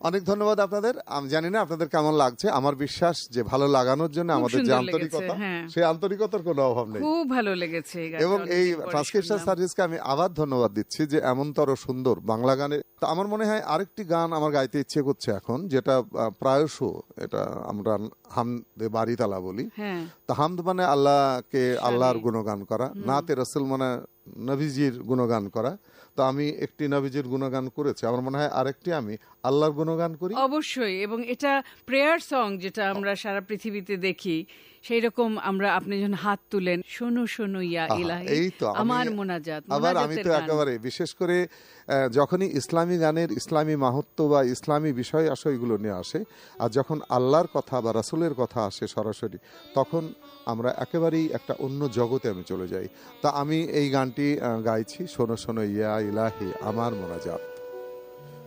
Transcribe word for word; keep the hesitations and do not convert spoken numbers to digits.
অনেক ধন্যবাদ আপনাদের। আমি জানি না আপনাদের কেমন লাগছে, আমার বিশ্বাস যে ভালো লাগানোর জন্য আমাদের যে আন্তরিকতা, সেই আন্তরিকতার কোনো অভাব নেই, খুব ভালো লেগেছে। এবং এই ট্রান্সক্রিপশন সার্ভিসকে আমি আবার ধন্যবাদ দিচ্ছি যে এমনতর সুন্দর বাংলা গানে। তো আমার মনে হয় আরেকটি গান আমার গাইতে ইচ্ছে করছে এখন, যেটা প্রায়শ এটা আমরা হামদে বারিতালা বলি। তো হামদ মানে আল্লাহকে, আল্লাহর গুণগান করা, নাতে রাসূল মানে নবীজির গুণগান করা। তো আমি একটি নবীজির গুণগান করেছি, আমার মনে হয় আরেকটি আমি আল্লাহর গুণগান করি অবশ্যই। এবং এটা প্রেয়ার সং যেটা আমরা সারা পৃথিবীতে দেখি, সেই রকম আমরা আপনি যখন হাত তুলেন, শোনো শোনো ইয়া ইলাহি, এই তো আমার মোনাজাত। আবার আমি তো একেবারে বিশেষ করে যখনই ইসলামী গানের ইসলামী মাহাত্ম্য বা ইসলামী বিষয় আশয়গুলো নিয়ে আসে, আর যখন আল্লাহর কথা বা রাসূলের কথা আসে সরাসরি, তখন আমরা একেবারেই একটা অন্য জগতে আমি চলে যাই। তা আমি এই গানটি গাইছি, শোনো শোনো ইয়া ইলাহি আমার মোনাজাত।